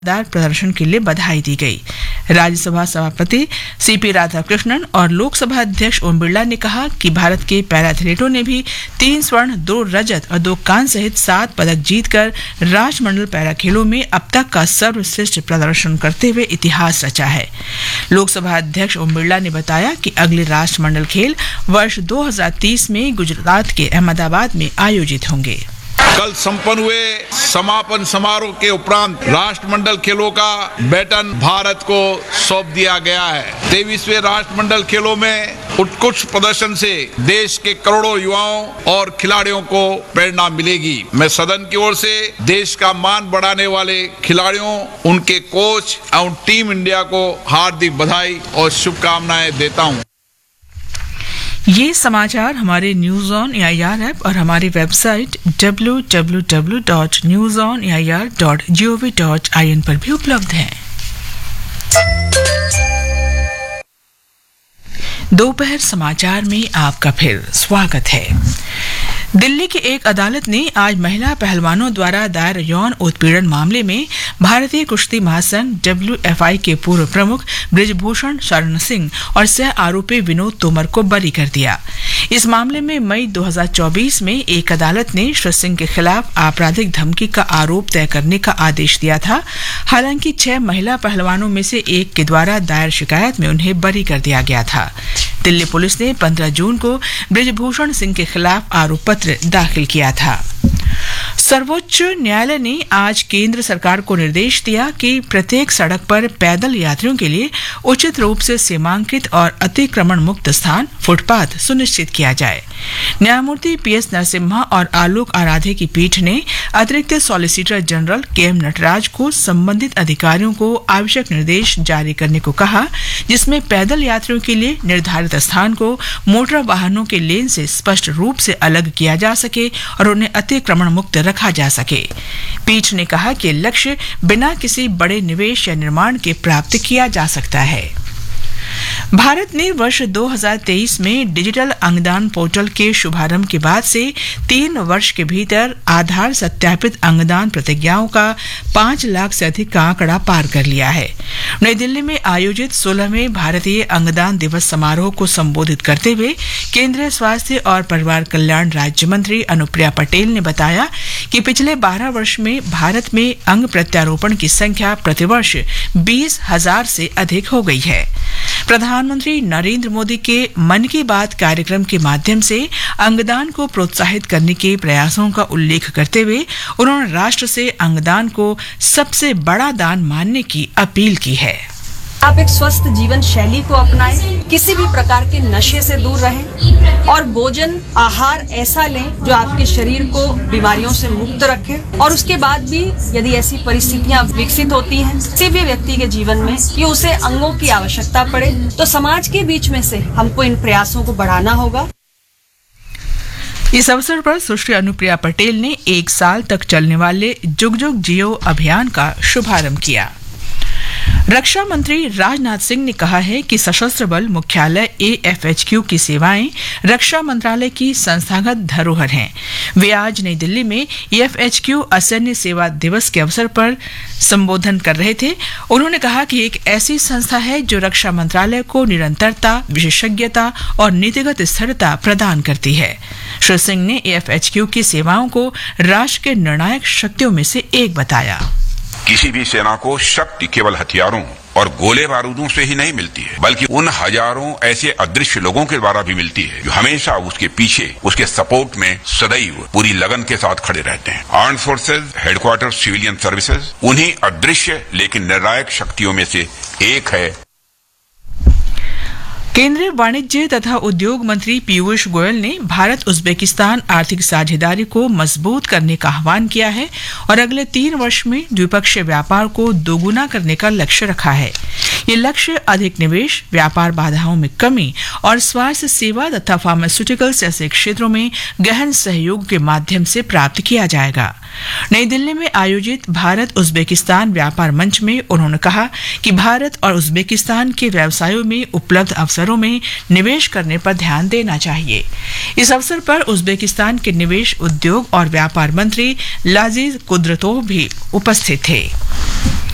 प्रदर्शन के लिए बधाई दी गई। राज्यसभा सभापति सीपी राधाकृष्णन और लोकसभा अध्यक्ष ओम बिरला ने कहा कि भारत के पैरा एथलीटों ने भी 3 स्वर्ण, 2 रजत और 2 कांस्य सहित 7 पदक जीतकर राष्ट्रमंडल पैरा खेलों में अब तक का सर्वश्रेष्ठ प्रदर्शन करते हुए इतिहास रचा है। लोकसभा अध्यक्ष ओम बिरला ने बताया कि अगले राष्ट्रमंडल खेल वर्ष 2030 में गुजरात के अहमदाबाद में आयोजित होंगे। कल संपन्न हुए समापन समारोह के उपरांत राष्ट्रमंडल खेलों का बैटन भारत को सौंप दिया गया है। 23वें राष्ट्रमंडल खेलों में उत्कृष्ट प्रदर्शन से देश के करोड़ों युवाओं और खिलाड़ियों को प्रेरणा मिलेगी। मैं सदन की ओर से देश का मान बढ़ाने वाले खिलाड़ियों, उनके कोच और टीम इंडिया को हार्दिक बधाई और शुभकामनाएं देता हूं। ये समाचार हमारे न्यूज ऑन एआईआर ऐप और हमारी वेबसाइट www.newsonair.gov.in पर भी उपलब्ध हैं। दोपहर समाचार में आपका फिर स्वागत है। दिल्ली की एक अदालत ने आज महिला पहलवानों द्वारा दायर यौन उत्पीड़न मामले में भारतीय कुश्ती महासंघ WFI के पूर्व प्रमुख बृजभूषण शरण सिंह और सह आरोपी विनोद तोमर को बरी कर दिया। इस मामले में मई 2024 में एक अदालत ने श्री सिंह के खिलाफ आपराधिक धमकी का आरोप तय करने का आदेश दिया था। हालांकि 6 महिला पहलवानों में से एक के द्वारा दायर शिकायत में उन्हें बरी कर दिया गया था। दिल्ली पुलिस ने 15 जून को बृजभूषण सिंह के खिलाफ आरोप पत्र दाखिल किया था। सर्वोच्च न्यायालय ने आज केंद्र सरकार को निर्देश दिया कि प्रत्येक सड़क पर पैदल यात्रियों के लिए उचित रूप से सीमांकित और अतिक्रमण मुक्त स्थान फुटपाथ सुनिश्चित किया जाए। न्यायमूर्ति PS नरसिम्हा और आलोक आराधे की पीठ ने अतिरिक्त सॉलिसिटर जनरल KM नटराज को संबंधित अधिकारियों को आवश्यक निर्देश जारी करने को कहा, जिसमें पैदल यात्रियों के लिए निर्धारित स्थान को मोटर वाहनों के लेन से स्पष्ट रूप से अलग किया जा सके और उन्हें अतिक्रमण मुक्त रखा जा सके। पीठ ने कहा कि लक्ष्य बिना किसी बड़े निवेश या निर्माण के प्राप्त किया जा सकता है। भारत ने वर्ष 2023 में डिजिटल अंगदान पोर्टल के शुभारंभ के बाद से 3 वर्ष के भीतर आधार सत्यापित अंगदान प्रतिज्ञाओं का 5 लाख से अधिक का आंकड़ा पार कर लिया है। नई दिल्ली में आयोजित 16वें भारतीय अंगदान दिवस समारोह को संबोधित करते हुए केंद्रीय स्वास्थ्य और परिवार कल्याण राज्य मंत्री अनुप्रिया पटेल ने बताया कि पिछले 12 वर्ष में भारत में अंग प्रत्यारोपण की संख्या प्रतिवर्ष 20,000 से अधिक हो गई है। प्रधानमंत्री नरेंद्र मोदी के मन की बात कार्यक्रम के माध्यम से अंगदान को प्रोत्साहित करने के प्रयासों का उल्लेख करते हुए उन्होंने राष्ट्र से अंगदान को सबसे बड़ा दान मानने की अपील की है। आप एक स्वस्थ जीवन शैली को अपनाएं, किसी भी प्रकार के नशे से दूर रहें और भोजन आहार ऐसा लें जो आपके शरीर को बीमारियों से मुक्त रखे। और उसके बाद भी यदि ऐसी परिस्थितियां विकसित होती हैं किसी भी व्यक्ति के जीवन में कि उसे अंगों की आवश्यकता पड़े, तो समाज के बीच में से हमको इन प्रयासों को बढ़ाना होगा। इस अवसर पर सुश्री अनुप्रिया पटेल ने 1 साल तक चलने वाले जुग जुग जियो अभियान का शुभारंभ किया। रक्षा मंत्री राजनाथ सिंह ने कहा है कि सशस्त्र बल मुख्यालय AFHQ की सेवाएं रक्षा मंत्रालय की संस्थागत धरोहर हैं। वे आज नई दिल्ली में AFHQ असैन्य सेवा दिवस के अवसर पर संबोधन कर रहे थे। उन्होंने कहा कि एक ऐसी संस्था है जो रक्षा मंत्रालय को निरंतरता, विशेषज्ञता और नीतिगत स्थिरता प्रदान करती है। श्री सिंह ने AFHQ की सेवाओं को राष्ट्र के निर्णायक शक्तियों में से एक बताया। किसी भी सेना को शक्ति केवल हथियारों और गोले बारूदों से ही नहीं मिलती है, बल्कि उन हजारों ऐसे अदृश्य लोगों के द्वारा भी मिलती है जो हमेशा उसके पीछे, उसके सपोर्ट में सदैव पूरी लगन के साथ खड़े रहते हैं। Armed forces, headquarter civilian services उन्हीं अदृश्य लेकिन निर्णायक शक्तियों में से एक है। केंद्रीय वाणिज्य तथा उद्योग मंत्री पीयूष गोयल ने भारत उज्बेकिस्तान आर्थिक साझेदारी को मजबूत करने का आह्वान किया है और अगले 3 वर्ष में द्विपक्षीय व्यापार को दोगुना करने का लक्ष्य रखा है। ये लक्ष्य अधिक निवेश, व्यापार बाधाओं में कमी और स्वास्थ्य सेवा तथा फार्मास्यूटिकल्स जैसे क्षेत्रों में गहन सहयोग के माध्यम से प्राप्त किया जाएगा। नई दिल्ली में आयोजित भारत उज्बेकिस्तान व्यापार मंच में उन्होंने कहा कि भारत और उज्बेकिस्तान के व्यवसायों में उपलब्ध अवसरों में निवेश करने पर ध्यान देना चाहिए। इस अवसर पर उज्बेकिस्तान के निवेश, उद्योग और व्यापार मंत्री लाजीज कुद्रतोव भी उपस्थित थे।